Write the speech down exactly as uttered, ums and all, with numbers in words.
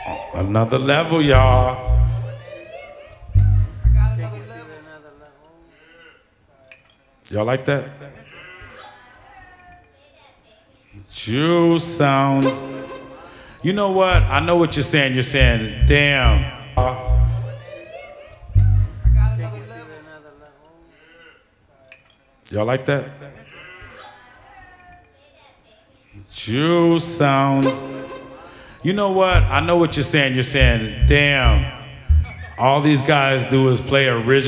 Another level, y'all. Y'all like that? Juice sound. You know what? I know what you're saying. You're saying, damn. Uh, Y'all like that? Juice sound. You know what? I know what you're saying. You're saying, damn. All these guys do is play original.